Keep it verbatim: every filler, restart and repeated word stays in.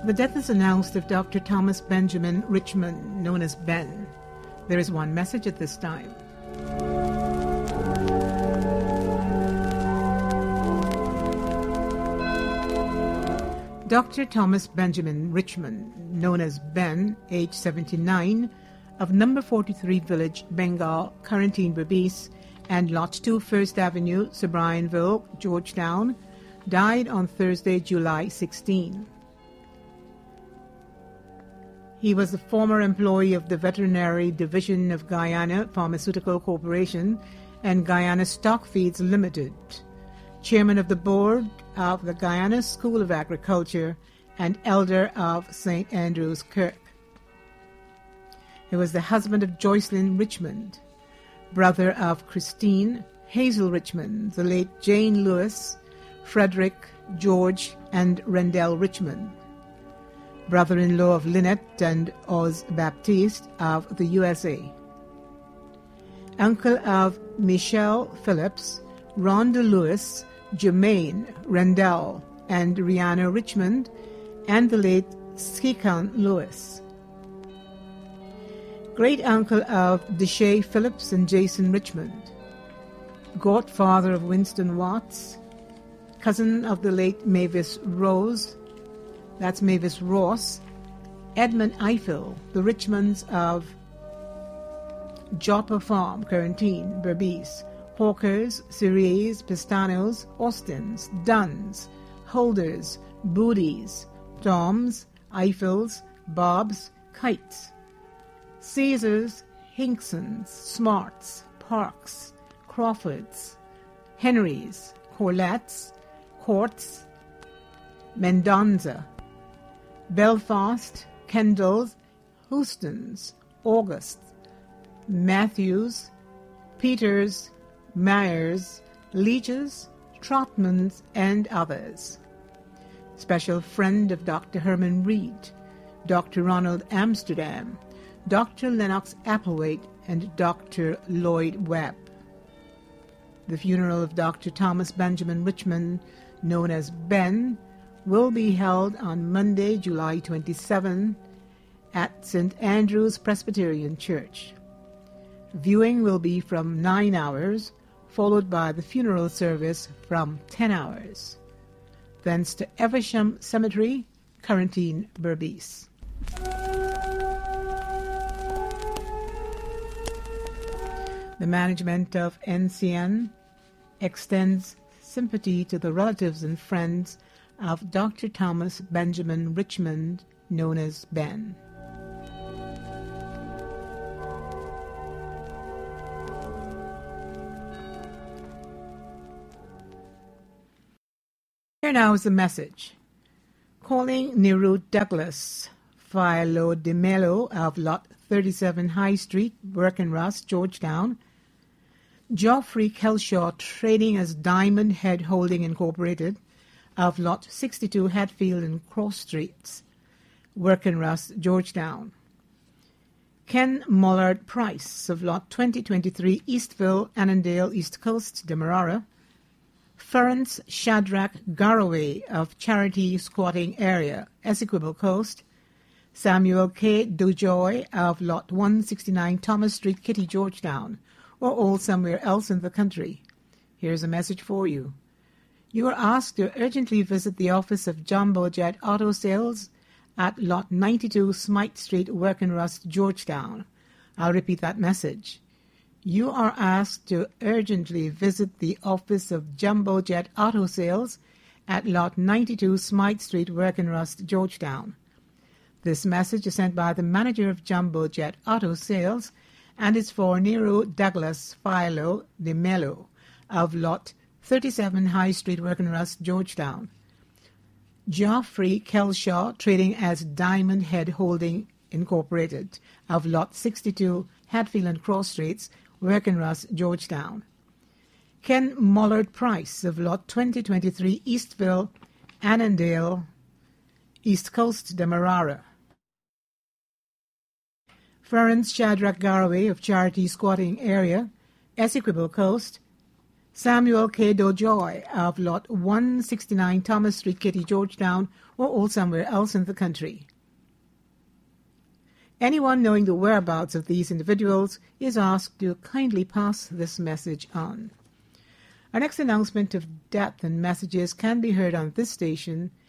The death is announced of Doctor Thomas Benjamin Richmond, known as Ben. There is one message at this time. Doctor Thomas Benjamin Richmond, known as Ben, age seventy-nine, of number forty-three Village, Bengal, Quarantine Berbice, and Lot two First Avenue, Sir Brianville, Georgetown, died on Thursday, July sixteenth. He was a former employee of the Veterinary Division of Guyana Pharmaceutical Corporation and Guyana Stock Feeds Limited, chairman of the board of the Guyana School of Agriculture, and elder of Saint Andrew's Kirk. He was the husband of Joycelyn Richmond, brother of Christine Hazel Richmond, the late Jane Lewis, Frederick, George, and Rendell Richmond, brother-in-law of Lynette and Oz Baptiste of the U S A, uncle of Michelle Phillips, Rhonda Lewis, Jermaine Rendell, and Rihanna Richmond, and the late Skikan Lewis, great-uncle of Deshay Phillips and Jason Richmond, godfather of Winston Watts, cousin of the late Mavis Rose, that's Mavis Ross, Edmund Eiffel, the Richmonds of Joppa Farm, Quarantine, Berbice, Hawkers, Siriers, Pistanos, Austins, Duns, Holders, Booties, Toms, Eiffels, Bobs, Kites, Caesars, Hinksons, Smarts, Parks, Crawfords, Henrys, Corlettes, Courts, Mendonza, Belfast, Kendalls, Houstons, August, Matthews, Peters, Myers, Leaches, Trotmans, and others. Special friend of Doctor Herman Reed, Doctor Ronald Amsterdam, Doctor Lennox Applewhite, and Doctor Lloyd Webb. The funeral of Doctor Thomas Benjamin Richmond, known as Ben, will be held on Monday, July twenty-seventh, at Saint Andrew's Presbyterian Church. Viewing will be from nine hours, followed by the funeral service from ten hours. Thence to Eversham Cemetery, Quarantine, Berbice. The management of N C N extends sympathy to the relatives and friends of Doctor Thomas Benjamin Richmond, known as Ben. Here now is the message. Calling Neru Douglas, Philo de Mello of Lot thirty-seven High Street, Berkenruss, Georgetown, Geoffrey Kelshaw, trading as Diamond Head Holding Incorporated, of Lot sixty-two Hatfield and Cross Streets, Berkenruss, Georgetown, Ken Mollard Price of Lot twenty twenty-three Eastville, Annandale, East Coast, Demerara, Ference Shadrach Garraway of Charity Squatting Area, Essequibo Coast, Samuel K. Dujoy of Lot one sixty-nine Thomas Street, Kitty, Georgetown, or all somewhere else in the country. Here's a message for you. You are asked to urgently visit the office of Jumbo Jet Auto Sales at Lot ninety-two Smythe Street, Berkenruss, Georgetown. I'll repeat that message. You are asked to urgently visit the office of Jumbo Jet Auto Sales at Lot ninety-two Smythe Street, Berkenruss, Georgetown. This message is sent by the manager of Jumbo Jet Auto Sales and is for Nero Douglas Philo de Mello of Lot thirty-seven High Street, Berkenruss, Georgetown. Geoffrey Kelshaw, trading as Diamond Head Holding Incorporated, of Lot sixty-two Hatfield and Cross Streets, Berkenruss, Georgetown. Ken Mollard Price of Lot twenty twenty-three Eastville, Annandale, East Coast, Demerara. Ference Shadrach Garraway of Charity Squatting Area, Essequibo Coast, Samuel K. Dojoy of Lot one sixty-nine Thomas Street, Kitty, Georgetown, or all somewhere else in the country. Anyone knowing the whereabouts of these individuals is asked to kindly pass this message on. Our next announcement of death and messages can be heard on this station